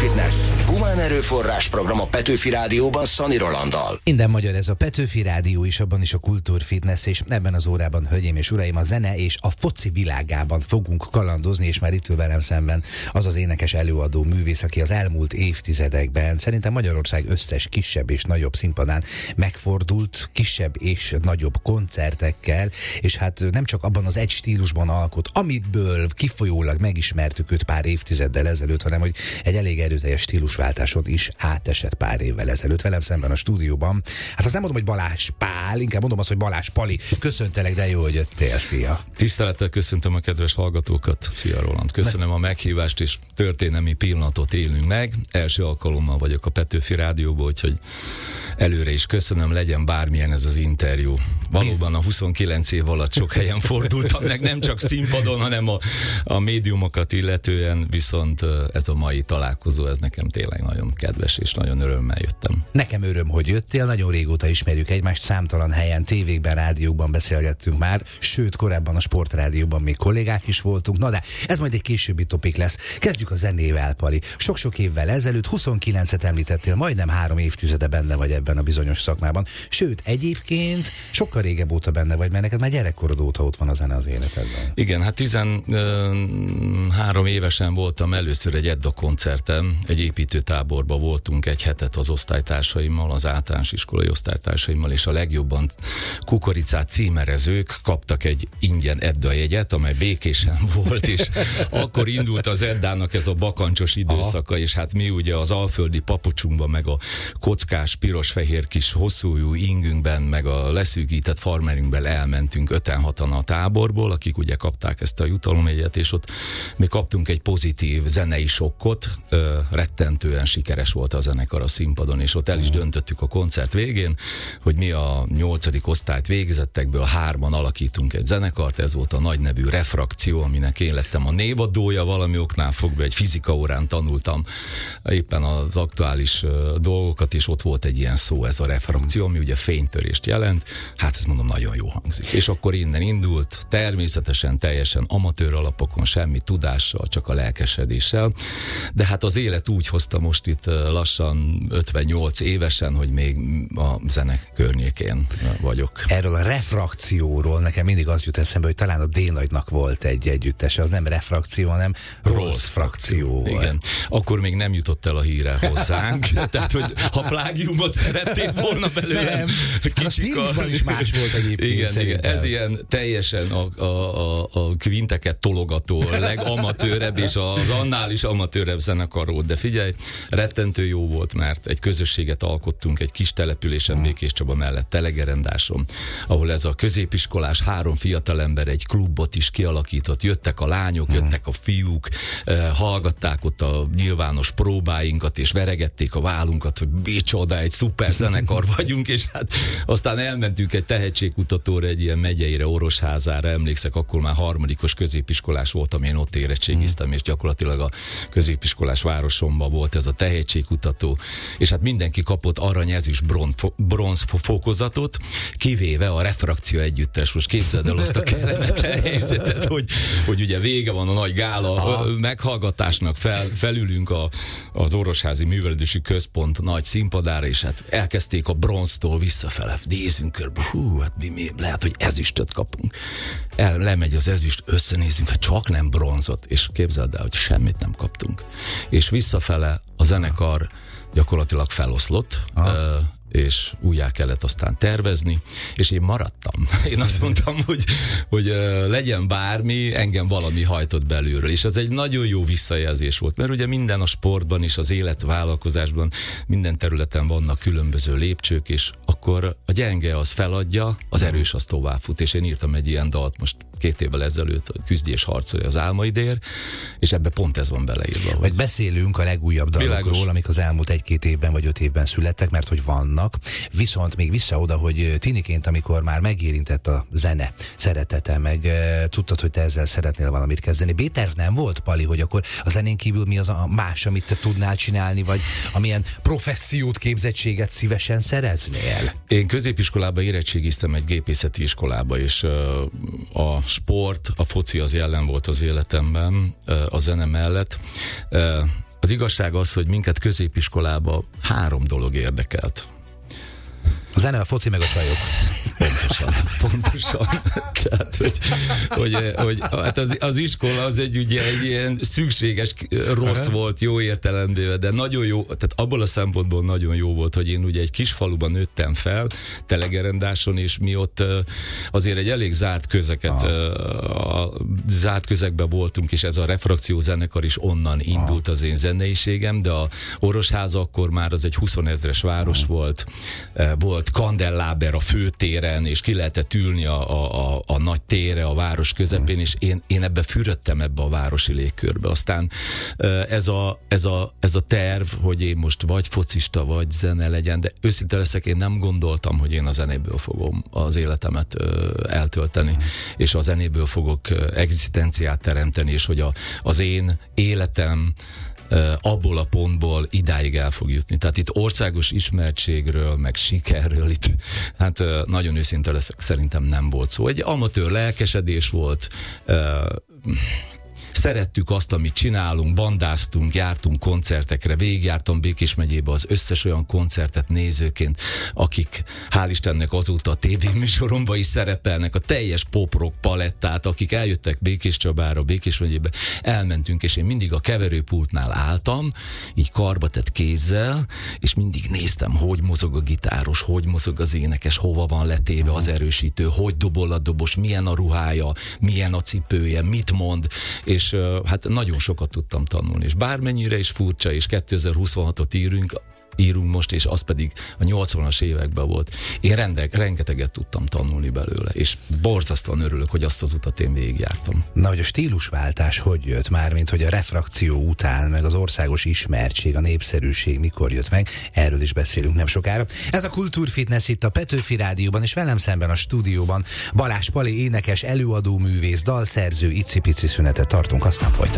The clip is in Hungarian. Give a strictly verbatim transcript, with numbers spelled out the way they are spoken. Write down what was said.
Fitness. Humán erőforrás program a Petőfi Rádióban Szani Rolanddal. Minden magyar, ez a Petőfi Rádió is, abban is a kultúrfitness, és ebben az órában, hölgyeim és uraim, a zene és a foci világában fogunk kalandozni, és már itt ül velem szemben az az énekes előadó művész, aki az elmúlt évtizedekben szerintem Magyarország összes kisebb és nagyobb színpadán megfordult, kisebb és nagyobb koncertekkel, és hát nem csak abban az egy stílusban alkot, amiből kifolyólag megismertük őt pár évtizeddel ezelőtt, hanem hogy egy elég erőteljes stílusváltáson is átesett pár évvel ezelőtt. Velem szemben a stúdióban. Hát azt nem mondom, hogy Balázs Pál, inkább mondom azt, hogy Balázs Pali. Köszöntelek, de jó, hogy jöttél. Szia! Tisztelettel köszöntöm a kedves hallgatókat. Szia Roland! Köszönöm a meghívást, és történelmi pillanatot élünk meg. Első alkalommal vagyok a Petőfi Rádióban, úgyhogy előre is köszönöm, legyen bármilyen ez az interjú. Valóban a huszonkilenc év alatt sok helyen fordultam meg, nem csak színpadon, hanem a, a médiumokat illetően, viszont ez a mai találkozó, ez nekem tényleg nagyon kedves, és nagyon örömmel jöttem. Nekem öröm, hogy jöttél, nagyon régóta ismerjük egymást, számtalan helyen, tévékben, rádiókban beszélgettünk már, sőt, korábban a Sportrádióban még kollégák is voltunk, na de ez majd egy későbbi topik lesz. Kezdjük a zenével, Pali. Sok-sok évvel ezelőtt, huszonkilencet említettél, majdnem három évtizede benne vagy ebben a bizonyos szakmában, sőt, egyébként sokkal régebb óta benne vagy, mert neked már gyerekkorod óta ott van a zene az életedben. Igen, hát tizenhárom évesen voltam először egy Edda koncerten, egy építőtáborban voltunk egy hetet az osztálytársaimmal, az általános iskolai osztálytársaimmal, és a legjobban kukoricát címerezők kaptak egy ingyen Edda jegyet, amely Békésen volt, és akkor indult az Eddának ez a bakancsos időszaka, aha, és hát mi ugye az alföldi papucsunkban, meg a kockás, piros-fehér kis hosszújú ingünkben, meg a leszűkített farmerünkben elmentünk öten-hatan a táborból, akik ugye kapták ezt a jutalomjegyet, és ott mi kaptunk egy pozitív zenei sokkot, ö, rettentően sikeres volt a zenekar a színpadon, és ott el is döntöttük a koncert végén, hogy mi a nyolcadik osztályt végzettekből hárman alakítunk egy zenekart, ez volt a nagy nevű Refrakció, aminek én lettem a névadója, valami oknál fogva egy fizika órán tanultam éppen az aktuális uh, dolgokat, és ott volt egy ilyen szó, ez a refrakció, ami ugye fénytörést jelent, hát ezt mondom, nagyon jó hangzik. És akkor innen indult, természetesen teljesen amatőr alapokon, semmi tudással, csak a lelkesedéssel, de hát az élet úgy hozta most itt lassan ötvennyolc évesen, hogy még a zene környékén vagyok. Erről a Refrakcióról nekem mindig az jut eszembe, hogy talán a D-nagynak volt egy együttese, az nem Refrakció, hanem Rossz Frakció. Igen. Akkor még nem jutott el a híre hozzánk, tehát hogy ha plágiumot szerettél volna belőle. Nem, hát a stílusban is más volt egyébként. Igen, igen, ez ilyen teljesen a, a, a, a kvinteket tologató, legamatőrebb, és az annál is amatőrebb zenekar volt. De figyelj, rettentő jó volt, mert egy közösséget alkottunk egy kis településen, Békés Csaba mellett, Telegerendáson, ahol ez a középiskolás három fiatalember egy klubot is kialakított. Jöttek a lányok, jöttek a fiúk, eh, hallgatták ott a nyilvános próbáinkat, és veregették a vállunkat, hogy micsoda, egy szuper zenekar vagyunk, és hát aztán elmentünk egy tehetségkutatóra, egy ilyen megyeire, Orosházára, emlékszek, akkor már harmadikos középiskolás voltam, én ott érettségiztem, és gyakorlatilag a középiskolás városomban volt ez a tehetségkutató, és hát mindenki kapott arany, ezüst, bronz fokozatot, kivéve a Refrakció együttes. Most képzeld el azt a kellemetlen helyzetet, hogy, hogy ugye vége van a nagy gála a meghallgatásnak, fel, felülünk a, az Orosházi Művelődési Központ nagy színpadára, és hát elkezdték a bronztól visszafele. Nézzünk körbe, hú, hát mi, mi lehet, hogy ezüstöt kapunk. El, lemegy az ezüst, összenézünk, hát csak nem bronzot, és képzeld el, hogy semmit nem kaptunk. És visszafele a zenekar gyakorlatilag feloszlott, uh, és újjá kellett aztán tervezni, és én maradtam. Én azt mondtam, hogy, hogy uh, legyen bármi, engem valami hajtott belülről, és ez egy nagyon jó visszajelzés volt, mert ugye minden a sportban és az életvállalkozásban, minden területen vannak különböző lépcsők, és akkor a gyenge az feladja, az erős az továbbfut, és én írtam egy ilyen dalt most két évvel ezelőtt, hogy küzdj és harcolj az álmaidért, és ebbe pont ez van beleírva. Hogy... Vagy beszélünk a legújabb dalokról, Világos. amik az elmúlt egy-két évben vagy öt évben születtek, mert hogy vannak. Viszont még vissza oda, hogy tiniként, amikor már megérintett a zene szeretete, meg e, tudtad, hogy te ezzel szeretnél valamit kezdeni. B-terv nem volt, Pali, hogy akkor a zenén kívül mi az a más, amit te tudnál csinálni, vagy amilyen professziót, képzettséget szívesen szereznél? Én középiskolában érettségiztem egy gépészeti iskolába, és uh, a sport, a foci az jelen volt az életemben, uh, a zene mellett. Uh, az igazság az, hogy minket középiskolába három dolog érdekelt. A zene, a foci meg a csajok. Pontosan, pontosan. Tehát, hogy, hogy, hogy hát az, az iskola az egy, ugye, egy ilyen szükséges rossz Aha. volt, jó értelemben, de nagyon jó, tehát abból a szempontból nagyon jó volt, hogy én ugye egy kis faluban nőttem fel, Telegerendáson, és mi ott azért egy elég zárt közeket, a zárt közegben voltunk, és ez a Refrakció zenekar is onnan indult az én zeneiségem, de a Orosháza akkor már az egy huszonezres város Aha. volt, volt kandelláber a főtéren, és ki lehetett ülni a, a, a, a nagy térre, a város közepén, és én, én ebbe fürödtem ebbe a városi légkörbe. Aztán ez a, ez, a, ez a terv, hogy én most vagy focista, vagy zene legyen, de őszinte leszek, én nem gondoltam, hogy én a zenéből fogom az életemet eltölteni, és a zenéből fogok egzisztenciát teremteni, és hogy a, az én életem abból a pontból idáig el fog jutni. Tehát itt országos ismertségről, meg sikerről itt, hát nagyon őszinte leszek, szerintem nem volt szó. Egy amatőr lelkesedés volt, szerettük azt, amit csinálunk, bandáztunk, jártunk koncertekre, végigjártam Békés megyébe az összes olyan koncertet nézőként, akik hál' Istennek azóta a tévéműsoromban is szerepelnek, a teljes pop-rock palettát, akik eljöttek Békéscsabára, Békés megyébe, elmentünk, és én mindig a keverőpultnál álltam, így karbatett kézzel, és mindig néztem, hogy mozog a gitáros, hogy mozog az énekes, hova van letéve az erősítő, hogy dobol a dobos, milyen a ruhája, milyen a cipője, mit mond, és és hát nagyon sokat tudtam tanulni, és bármennyire is furcsa, és kétezer-huszonhatot írunk, írunk most, és az pedig a nyolcvanas években volt. Én rende, rengeteget tudtam tanulni belőle, és borzasztóan örülök, hogy azt az utat én végigjártam. Na, hogy a stílusváltás hogy jött már, mint hogy a Refrakció után, meg az országos ismertség, a népszerűség mikor jött meg, erről is beszélünk nem sokára. Ez a Kultúrfitness itt a Petőfi Rádióban, és velem szemben a stúdióban Balázs Pali énekes, előadó művész, dalszerző, icipici szünetet tartunk, aztán folytatjuk.